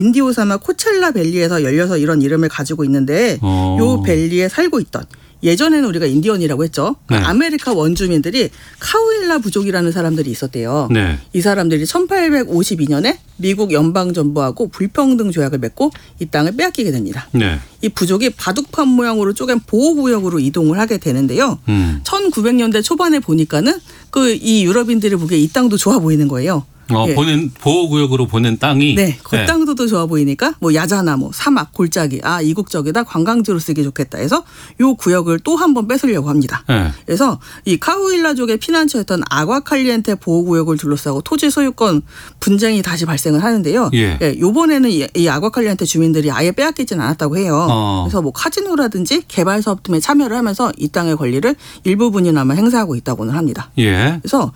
인디오사마 코첼라 밸리에서 열려서 이런 이름을 가지고 있는데 요 밸리에 살고 있던 예전에는 우리가 인디언이라고 했죠. 네. 아메리카 원주민들이 카우일라 부족이라는 사람들이 있었대요. 네. 이 사람들이 1852년에 미국 연방정부하고 불평등 조약을 맺고 이 땅을 빼앗기게 됩니다. 네. 이 부족이 바둑판 모양으로 쪼갠 보호구역으로 이동을 하게 되는데요. 1900년대 초반에 보니까는 이 유럽인들이 보기에 이 땅도 좋아 보이는 거예요. 예. 보호구역으로 보낸 땅이. 네. 그 네. 땅도 더 좋아 보이니까 야자나 사막, 골짜기. 이국적이다. 관광지로 쓰기 좋겠다 해서 요 구역을 또 한 번 뺏으려고 합니다. 네. 그래서 이 카우일라족의 피난처였던 아과칼리엔테 보호구역을 둘러싸고 토지 소유권 분쟁이 다시 발생을 하는데요. 예. 예, 요번에는 이 아과칼리엔테 주민들이 아예 빼앗기지는 않았다고 해요. 그래서 카지노라든지 개발 사업 등에 참여를 하면서 이 땅의 권리를 일부분이나마 행사하고 있다고는 합니다. 예. 그래서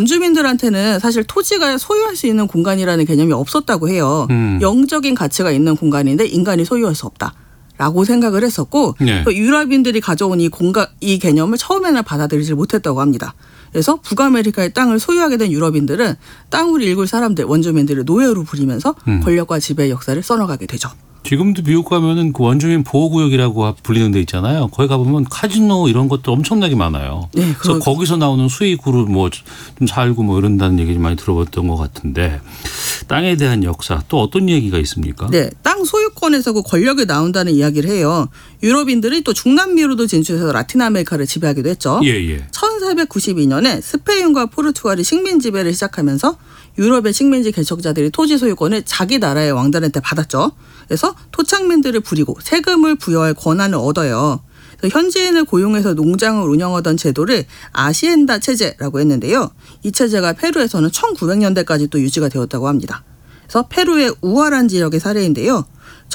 원주민들한테는 사실 토지가 소유할 수 있는 공간이라는 개념이 없었다고 해요. 영적인 가치가 있는 공간인데 인간이 소유할 수 없다라고 생각을 했었고 네. 유럽인들이 가져온 이 개념을 처음에는 받아들이지 못했다고 합니다. 그래서 북아메리카의 땅을 소유하게 된 유럽인들은 땅을 일굴 사람들, 원주민들을 노예로 부리면서 권력과 지배의 역사를 써나가게 되죠. 지금도 미국 가면은 그 원주민 보호구역이라고 불리는 데 있잖아요. 거기 가보면 카지노 이런 것도 엄청나게 많아요. 네, 그래서 거기서 나오는 수익으로 좀 살고 이런다는 얘기 많이 들어봤던 것 같은데 땅에 대한 역사 또 어떤 얘기가 있습니까? 네, 땅 소유권에서 그 권력이 나온다는 이야기를 해요. 유럽인들이 또 중남미로도 진출해서 라틴 아메리카를 지배하기도 했죠. 예. 1492년에 스페인과 포르투갈이 식민 지배를 시작하면서 유럽의 식민지 개척자들이 토지 소유권을 자기 나라의 왕들한테 받았죠. 그래서 토착민들을 부리고 세금을 부여할 권한을 얻어요. 그래서 현지인을 고용해서 농장을 운영하던 제도를 아시엔다 체제라고 했는데요. 이 체제가 페루에서는 1900년대까지 또 유지가 되었다고 합니다. 그래서 페루의 우아란 지역의 사례인데요.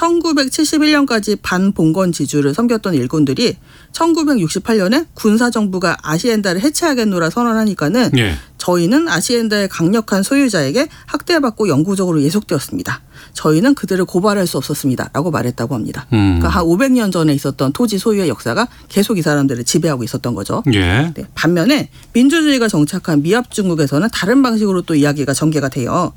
1971년까지 반봉건 지주를 섬겼던 일꾼들이 1968년에 군사정부가 아시엔다를 해체하겠노라 선언하니까는 예. 저희는 아시엔다의 강력한 소유자에게 학대받고 영구적으로 예속되었습니다. 저희는 그들을 고발할 수 없었습니다. 라고 말했다고 합니다. 그러니까 한 500년 전에 있었던 토지 소유의 역사가 계속 이 사람들을 지배하고 있었던 거죠. 예. 네. 반면에 민주주의가 정착한 미합 중국에서는 다른 방식으로 또 이야기가 전개가 돼요.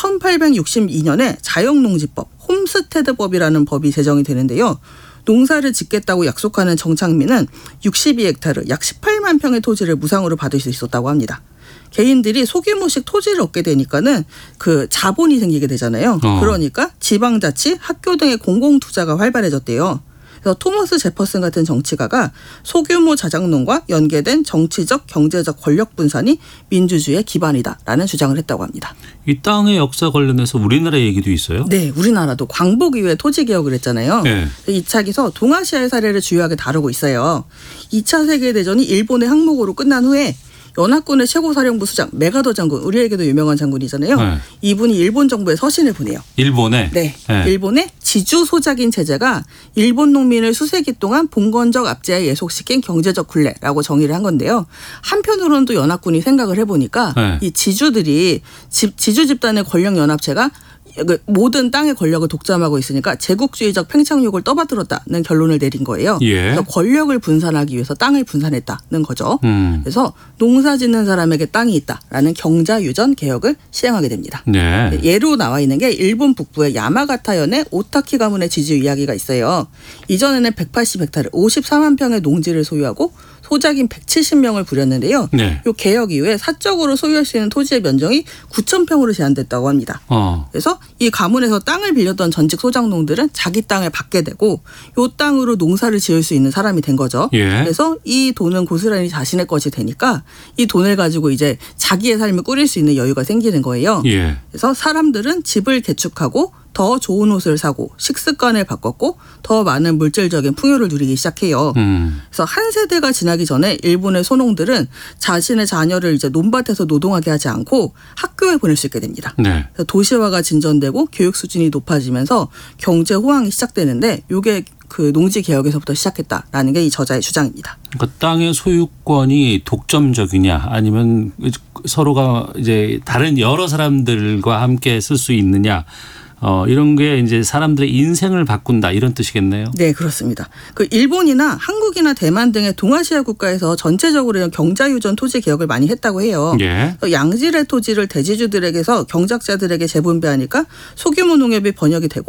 1862년에 자영농지법, 홈스테드법이라는 법이 제정이 되는데요. 농사를 짓겠다고 약속하는 정착민은 62헥타르 약 18만 평의 토지를 무상으로 받을 수 있었다고 합니다. 개인들이 소규모씩 토지를 얻게 되니까는 그 자본이 생기게 되잖아요. 그러니까 지방자치, 학교 등의 공공투자가 활발해졌대요. 그래서 토머스 제퍼슨 같은 정치가가 소규모 자작농과 연계된 정치적, 경제적 권력 분산이 민주주의의 기반이다라는 주장을 했다고 합니다. 이 땅의 역사 관련해서 우리나라 얘기도 있어요? 네. 우리나라도 광복 이후에 토지 개혁을 했잖아요. 네. 이 책에서 동아시아의 사례를 주요하게 다루고 있어요. 2차 세계대전이 일본의 항목으로 끝난 후에 연합군의 최고사령부 수장 메가더 장군, 우리에게도 유명한 장군이잖아요. 네. 이분이 일본 정부에 서신을 보내요. 일본에? 네. 일본의 지주 소작인 체제가 일본 농민을 수세기 동안 봉건적 압제에 예속시킨 경제적 굴레라고 정의를 한 건데요. 한편으로는 또 연합군이 생각을 해보니까 네. 이 지주들이 지주 집단의 권력 연합체가 모든 땅의 권력을 독점하고 있으니까 제국주의적 팽창욕을 떠받들었다는 결론을 내린 거예요. 예. 그래서 권력을 분산하기 위해서 땅을 분산했다는 거죠. 그래서 농사 짓는 사람에게 땅이 있다라는 경자유전 개혁을 시행하게 됩니다. 네. 예로 나와 있는 게 일본 북부의 야마가타현의 오타키 가문의 지주 이야기가 있어요. 이전에는 180헥타르 54만 평의 농지를 소유하고 소작인 170명을 부렸는데요. 네. 이 개혁 이후에 사적으로 소유할 수 있는 토지의 면적이 9,000평으로 제한됐다고 합니다. 그래서 이 가문에서 땅을 빌렸던 전직 소작농들은 자기 땅을 받게 되고 이 땅으로 농사를 지을 수 있는 사람이 된 거죠. 예. 그래서 이 돈은 고스란히 자신의 것이 되니까 이 돈을 가지고 이제 자기의 삶을 꾸릴 수 있는 여유가 생기는 거예요. 예. 그래서 사람들은 집을 개축하고 더 좋은 옷을 사고 식습관을 바꿨고 더 많은 물질적인 풍요를 누리기 시작해요. 그래서 한 세대가 지나기 전에 일본의 소농들은 자신의 자녀를 이제 논밭에서 노동하게 하지 않고 학교에 보낼 수 있게 됩니다. 네. 그래서 도시화가 진전되고 교육 수준이 높아지면서 경제 호황이 시작되는데 이게 그 농지 개혁에서부터 시작했다라는 게 이 저자의 주장입니다. 그러니까 땅의 소유권이 독점적이냐 아니면 서로가 이제 다른 여러 사람들과 함께 쓸 수 있느냐. 이런 게 이제 사람들의 인생을 바꾼다 이런 뜻이겠네요. 네, 그렇습니다. 그 일본이나 한국이나 대만 등의 동아시아 국가에서 전체적으로 경자유전 토지 개혁을 많이 했다고 해요. 예. 양질의 토지를 대지주들에게서 경작자들에게 재분배하니까 소규모 농협이 번역이 되고